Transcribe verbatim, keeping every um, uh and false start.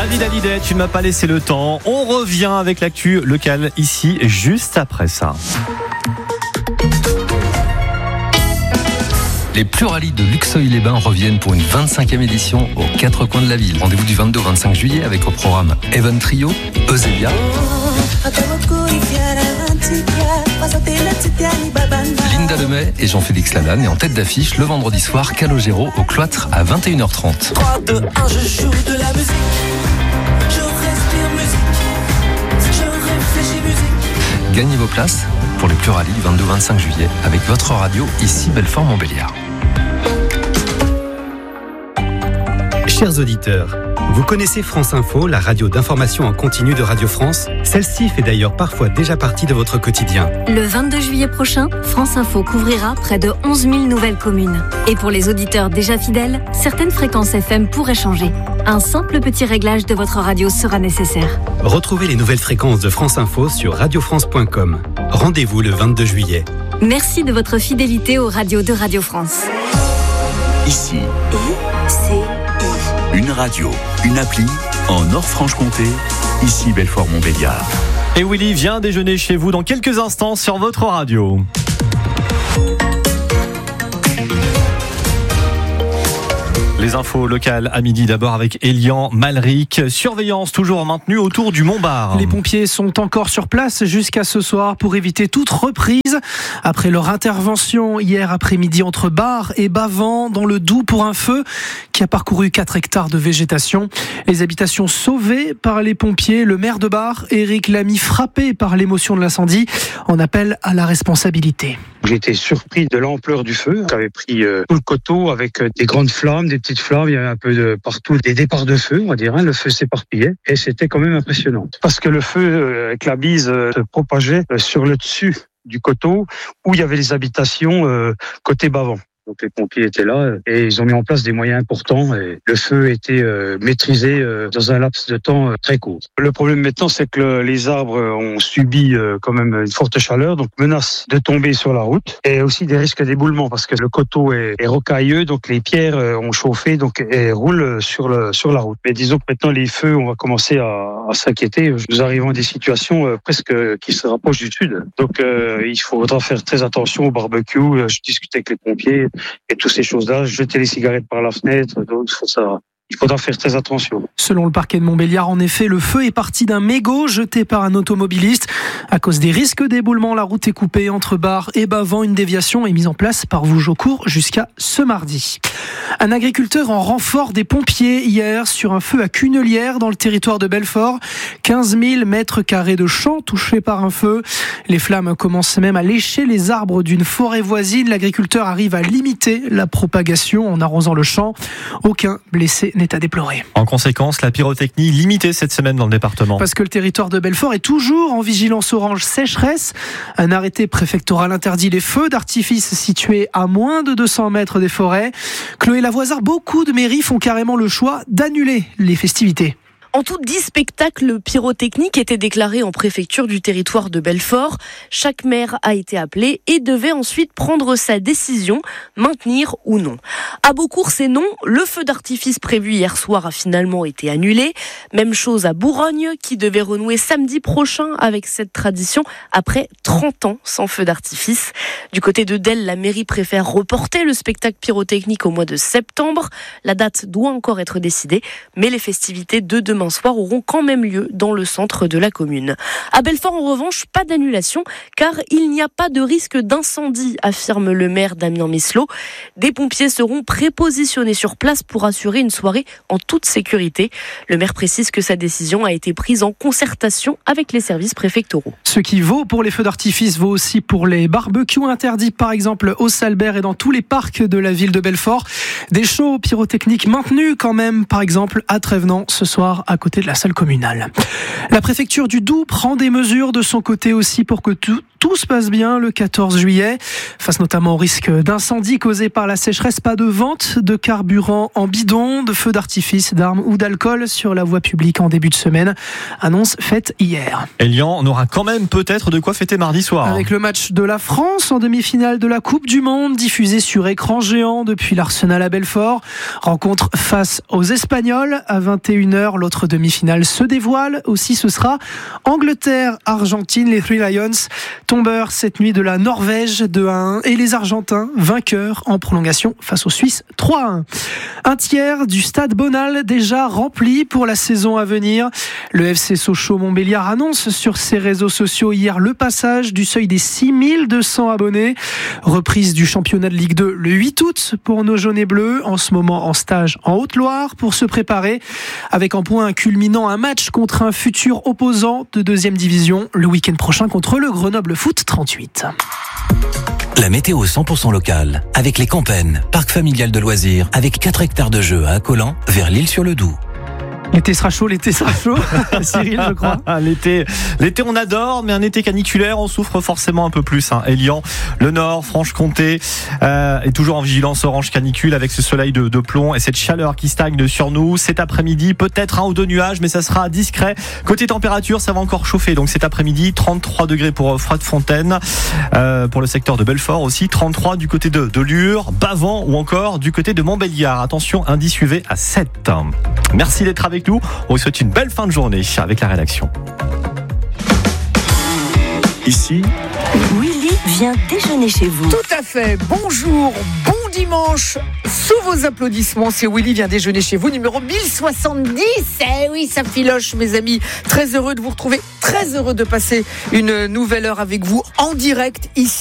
David Hallyday, tu ne m'as pas laissé le temps. On revient avec l'actu locale ici, juste après ça. Les Pluralis de Luxeuil-les-Bains reviennent pour une vingt-cinquième édition aux quatre coins de la ville. Rendez-vous du vingt-deux au vingt-cinq juillet avec au programme Even Trio, Eusebia, Linda Lemay et Jean-Félix Lalanne. Et en tête d'affiche, le vendredi soir, Calogero au Cloître à vingt et une heures trente. trois, deux, un, je joue de la musique. Je respire musique. Je réfléchis musique. Gagnez vos places pour les Pluralis du vingt-deux au vingt-cinq juillet avec votre radio ici Belfort-Montbéliard. Chers auditeurs, vous connaissez France Info, la radio d'information en continu de Radio France? Celle-ci fait d'ailleurs parfois déjà partie de votre quotidien. Le vingt-deux juillet prochain, France Info couvrira près de onze mille nouvelles communes. Et pour les auditeurs déjà fidèles, certaines fréquences F M pourraient changer. Un simple petit réglage de votre radio sera nécessaire. Retrouvez les nouvelles fréquences de France Info sur radio france point com. Rendez-vous le vingt-deux juillet. Merci de votre fidélité aux radios de Radio France. Ici, I, C, I. une radio, une appli en Nord-Franche-Comté, ici Belfort-Montbéliard. Et Willy vient déjeuner chez vous dans quelques instants sur votre radio. Les infos locales à midi d'abord avec Elian Malric. Surveillance toujours maintenue autour du Montbard. Les pompiers sont encore sur place jusqu'à ce soir pour éviter toute reprise. Après leur intervention hier après-midi entre Bar et Bavent dans le Doubs pour un feu qui a parcouru quatre hectares de végétation. Les habitations sauvées par les pompiers. Le maire de Bar, Éric Lamy, frappé par l'émotion de l'incendie, en appelle à la responsabilité. J'ai été surpris de l'ampleur du feu qui avait pris euh, tout le coteau avec euh, des grandes flammes, des petites flammes. Il y avait un peu de partout des départs de feu, on va dire. Hein. Le feu s'éparpillait et c'était quand même impressionnant. Parce que le feu euh, avec la bise euh, se propageait euh, sur le dessus du coteau où il y avait les habitations euh, côté Bavent. Donc les pompiers étaient là et ils ont mis en place des moyens importants et le feu était euh, maîtrisé euh, dans un laps de temps euh, très court. Le problème maintenant, c'est que le, les arbres ont subi euh, quand même une forte chaleur, donc menace de tomber sur la route et aussi des risques d'éboulement parce que le coteau est, est rocailleux, donc les pierres euh, ont chauffé donc et roulent sur le sur la route. Mais disons que maintenant les feux, on va commencer à, à s'inquiéter. Nous arrivons à des situations euh, presque qui se rapprochent du sud, donc euh, il faudra faire très attention au barbecue. Je discutais avec les pompiers. Et toutes ces choses-là, jeter les cigarettes par la fenêtre, donc ça, il faudra faire très attention. Selon le parquet de Montbéliard, en effet, le feu est parti d'un mégot jeté par un automobiliste. À cause des risques d'éboulement, la route est coupée entre Bar et Bavent. Une déviation est mise en place par Vougeaucourt jusqu'à ce mardi. Un agriculteur en renfort des pompiers hier sur un feu à Cunelière dans le territoire de Belfort. quinze mille mètres carrés de champs touchés par un feu. Les flammes commencent même à lécher les arbres d'une forêt voisine. L'agriculteur arrive à limiter la propagation en arrosant le champ. Aucun blessé n'est à déplorer. En conséquence, la pyrotechnie limitée cette semaine dans le département. Parce que le territoire de Belfort est toujours en vigilance orange sécheresse. Un arrêté préfectoral interdit les feux d'artifice situés à moins de deux cents mètres des forêts. Chloé Lavoisard, beaucoup de mairies font carrément le choix d'annuler les festivités. En tout, dix spectacles pyrotechniques étaient déclarés en préfecture du territoire de Belfort. Chaque maire a été appelé et devait ensuite prendre sa décision, maintenir ou non. À Beaucourt, c'est non. Le feu d'artifice prévu hier soir a finalement été annulé. Même chose à Bourgogne, qui devait renouer samedi prochain avec cette tradition après trente ans sans feu d'artifice. Du côté de Delle, la mairie préfère reporter le spectacle pyrotechnique au mois de septembre. La date doit encore être décidée, mais les festivités de demain soir auront quand même lieu dans le centre de la commune. À Belfort, en revanche, pas d'annulation, car il n'y a pas de risque d'incendie, affirme le maire Damien Meslot. Des pompiers seront prépositionnés sur place pour assurer une soirée en toute sécurité. Le maire précise que sa décision a été prise en concertation avec les services préfectoraux. Ce qui vaut pour les feux d'artifice vaut aussi pour les barbecues interdits, par exemple au Salbert et dans tous les parcs de la ville de Belfort. Des shows pyrotechniques maintenus quand même, par exemple à Trévenant ce soir à côté de la salle communale. La préfecture du Doubs prend des mesures de son côté aussi pour que tout tout se passe bien le quatorze juillet. Face notamment au risque d'incendie causé par la sécheresse, pas de vente de carburant en bidon, de feux d'artifice, d'armes ou d'alcool sur la voie publique en début de semaine. Annonce faite hier. Elian, on aura quand même peut-être de quoi fêter mardi soir. Avec le match de la France en demi-finale de la Coupe du Monde, diffusé sur écran géant depuis l'Arsenal à Belfort. Rencontre face aux Espagnols à vingt et une heures. L'autre demi-finale se dévoile. Aussi, ce sera Angleterre-Argentine. Les Three Lions, tombeurs cette nuit de la Norvège deux à un. Et les Argentins, vainqueurs en prolongation face aux Suisses trois à un. Un tiers du stade Bonal déjà rempli pour la saison à venir. Le F C Sochaux-Montbéliard annonce sur ses réseaux sociaux hier le passage du seuil des six mille deux cents abonnés. Reprise du championnat de Ligue deux le huit août pour nos jaunes et bleus, en ce moment en stage en Haute-Loire pour se préparer, avec en point culminant un match contre un futur opposant de deuxième division le week-end prochain contre le Grenoble Foot trente-huit. La météo cent pour cent locale, avec les Campennes, parc familial de loisirs, avec quatre hectares de jeux à Accolan, vers l'Île-sur-le-Doubs. L'été sera chaud, l'été sera chaud. Cyril, je crois. l'été, l'été, on adore, mais un été caniculaire, on souffre forcément un peu plus. Hein. Elian, le Nord, Franche-Comté, euh, est toujours en vigilance orange canicule avec ce soleil de, de plomb et cette chaleur qui stagne sur nous. Cet après-midi, peut-être un ou deux nuages, mais ça sera discret. Côté température, ça va encore chauffer. Donc cet après-midi, trente-trois degrés pour Froide-Fontaine, euh, pour le secteur de Belfort aussi, trente-trois du côté de, de Lure, Bavent ou encore du côté de Montbéliard. Attention, indice U V à sept. Merci d'être avec nous. On vous souhaite une belle fin de journée avec la rédaction. Ici, Willy vient déjeuner chez vous. Tout à fait. Bonjour, bon dimanche. Sous vos applaudissements, c'est Willy vient déjeuner chez vous, numéro mille soixante-dix. Eh oui, ça filoche, mes amis. Très heureux de vous retrouver, très heureux de passer une nouvelle heure avec vous en direct ici.